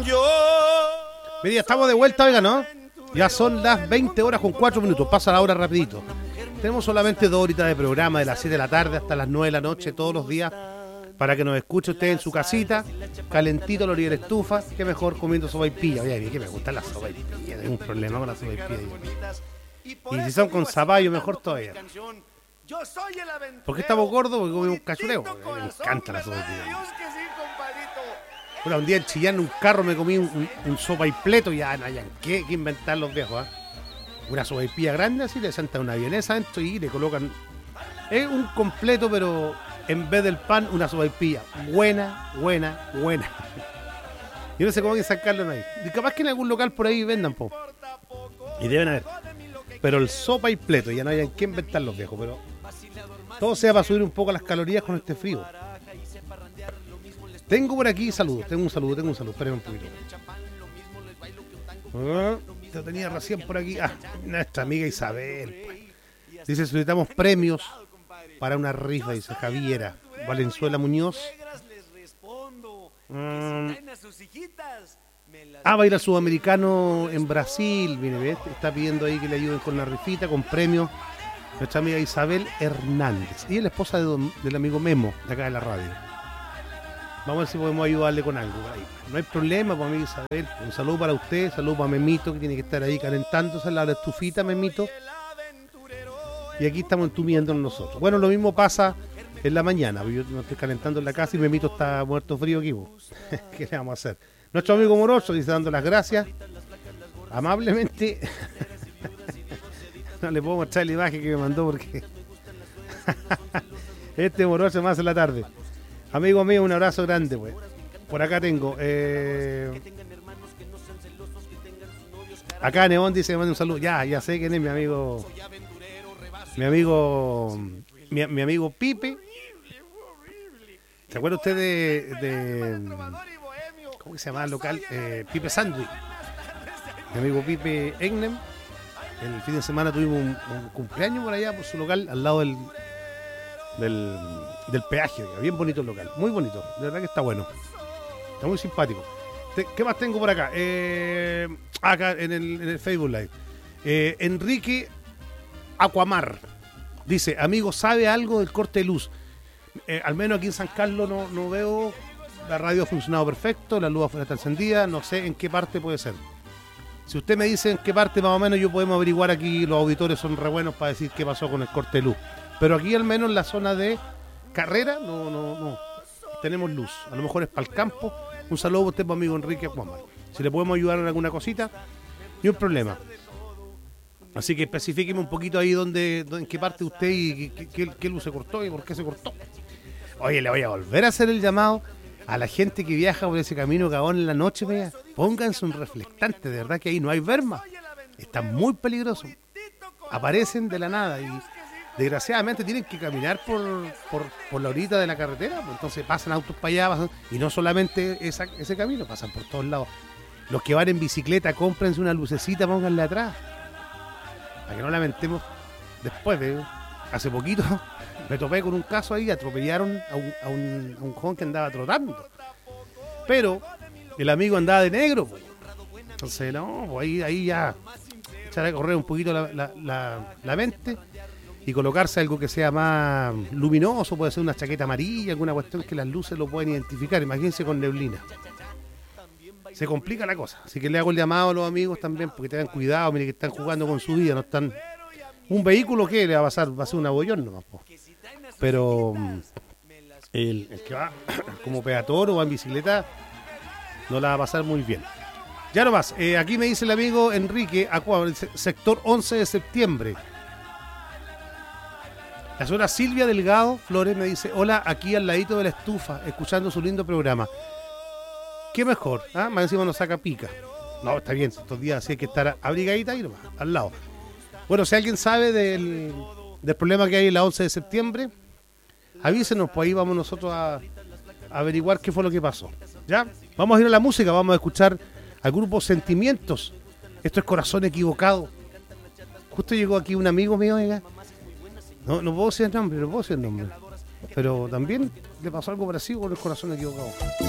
Mira, estamos de vuelta, oiga, ¿no? Ya son las 20 horas con 4 minutos, pasa la hora rapidito. Tenemos solamente 2 horitas de programa, de las 7 de la tarde hasta las 9 de la noche, todos los días, para que nos escuche usted en su casita, calentito a la orilla de la estufa, que mejor comiendo sopaipilla. Oye, a mí que me gustan las sopaipillas, tengo un problema con las sopaipillas. Y si son con zapallo, mejor todavía. ¿Por qué estamos gordos? Porque comemos cachureo. Me encanta la sopaipilla. Bueno, un día en Chillán, en un carro, me comí un sopaipleto y ya no hayan que inventar los viejos, ¿eh? Una sopaipilla grande, así le sentan una vienesa dentro y le colocan... Es un completo, pero en vez del pan, una sopaipilla. Buena. Yo no sé cómo hay que sacarlo en ahí. Y capaz que en algún local por ahí vendan, po. Y deben haber. Pero el sopaipleto, ya no hayan que inventar los viejos, pero... Todo sea para subir un poco las calorías con este frío. Tengo por aquí saludos, tengo un saludo, espérenme un poquito. Te tenía recién por aquí. Nuestra amiga Isabel. Pues. Dice, solicitamos premios para una rifa, dice Javiera Valenzuela Muñoz. Va a ir al sudamericano en Brasil, mire, ¿ves? Está pidiendo ahí que le ayuden con la rifita, con premios. Nuestra amiga Isabel Hernández. Y es la esposa del amigo Memo, de acá de la radio. Vamos a ver si podemos ayudarle con algo. No hay problema, pues, amiga Isabel. Un saludo para usted, saludo para Memito, que tiene que estar ahí calentándose la estufita, Memito. Y aquí estamos entumiéndonos nosotros. Bueno, lo mismo pasa en la mañana. Yo no estoy calentando en la casa y Memito está muerto frío aquí. ¿Qué le vamos a hacer? Nuestro amigo Moroso dice, dando las gracias amablemente. No le puedo mostrar la imagen que me mandó porque este Moroso me hace la tarde. Amigo mío, un abrazo grande, pues. Por acá tengo. Acá Neón dice, me manda un saludo. Ya sé quién es mi amigo. Mi amigo Pipe. ¿Se acuerda usted de ¿cómo se llama el local? Pipe Sandwich. Mi amigo Pipe Egnem. El fin de semana tuvimos un cumpleaños por allá, por su local, al lado del peaje. Bien bonito el local, muy bonito. De verdad que está bueno. Está muy simpático. ¿Qué más tengo por acá? Acá en el Facebook Live. Enrique Aquamar dice, amigo, ¿sabe algo del corte de luz? Al menos aquí en San Carlos no veo. La radio ha funcionado perfecto, la luz afuera está encendida, no sé en qué parte puede ser. Si usted me dice en qué parte más o menos, yo podemos averiguar aquí, los auditores son re buenos para decir qué pasó con el corte de luz. Pero aquí al menos en la zona de Carrera no tenemos luz. A lo mejor es para el campo. Un saludo a usted, mi amigo Enrique Aquamar. Si le podemos ayudar en alguna cosita, ni un problema. Así que especifíqueme un poquito ahí en qué parte usted y qué luz se cortó y por qué se cortó. Oye, le voy a volver a hacer el llamado a la gente que viaja por ese camino Cabón en la noche. Vea, pónganse un reflectante, de verdad que ahí no hay verma. Está muy peligroso. Aparecen de la nada y desgraciadamente tienen que caminar por la orilla de la carretera, pues entonces pasan autos para allá, y no solamente ese camino, pasan por todos lados. Los que van en bicicleta, cómprense una lucecita, pónganle atrás, para que no lamentemos después. Hace poquito me topé con un caso ahí, atropellaron a un joven que andaba trotando, pero el amigo andaba de negro, pues. Entonces no, pues ahí ya echar a correr un poquito la mente y colocarse algo que sea más luminoso, puede ser una chaqueta amarilla, alguna cuestión que las luces lo pueden identificar. Imagínense con neblina. Se complica la cosa. Así que le hago el llamado a los amigos también, porque tengan cuidado, miren que están jugando con su vida, no están... Un vehículo, ¿qué le va a pasar? Va a ser un abollón nomás, po. Pero el que va como peatón o va en bicicleta no la va a pasar muy bien. Ya nomás, aquí me dice el amigo Enrique Acuá, sector 11 de septiembre. La señora Silvia Delgado Flores me dice, hola, aquí al ladito de la estufa, escuchando su lindo programa. ¿Qué mejor? Más encima nos saca pica. No, está bien, estos días sí hay que estar abrigadita ahí nomás, al lado. Bueno, si alguien sabe del problema que hay en la 11 de septiembre, avísenos, pues ahí vamos nosotros a averiguar qué fue lo que pasó. ¿Ya? Vamos a ir a la música, vamos a escuchar al grupo Sentimientos. Esto es Corazón Equivocado. Justo llegó aquí un amigo mío, oiga. No puedo decir el nombre, pero también le pasó algo parecido con el Corazón Equivocado.